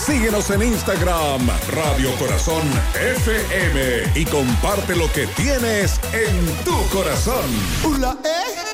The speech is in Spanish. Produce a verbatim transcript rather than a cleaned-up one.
Síguenos en Instagram, Radio Corazón F M, y comparte lo que tienes en tu corazón. Ula, eh.